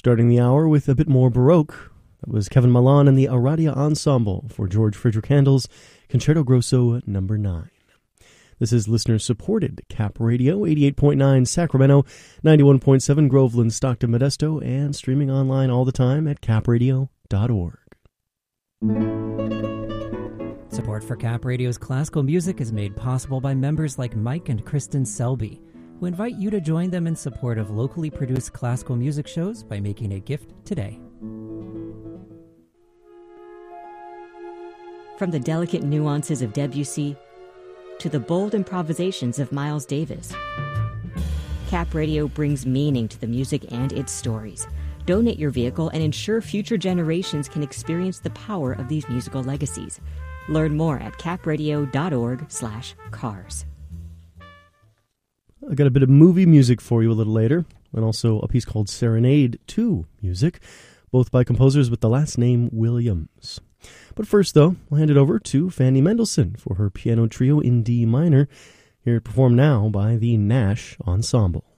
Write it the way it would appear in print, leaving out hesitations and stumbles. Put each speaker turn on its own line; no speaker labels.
Starting the hour with a bit more Baroque. That was Kevin Milan and the Aradia Ensemble for George Frideric Handel's Concerto Grosso No. 9. This is listener-supported Cap Radio, 88.9 Sacramento, 91.7 Groveland, Stockton, Modesto, and streaming online all the time at capradio.org.
Support for Cap Radio's classical music is made possible by members like Mike and Kristen Selby, who invite you to join them in support of locally produced classical music shows by making a gift today.
From the delicate nuances of Debussy to the bold improvisations of Miles Davis, Cap Radio brings meaning to the music and its stories. Donate your vehicle and ensure future generations can experience the power of these musical legacies. Learn more at capradio.org/cars.
I got a bit of movie music for you a little later, and also a piece called Serenade 2 music, both by composers with the last name Williams. But first, though, we'll hand it over to Fanny Mendelssohn for her piano trio in D minor, here performed now by the Nash Ensemble.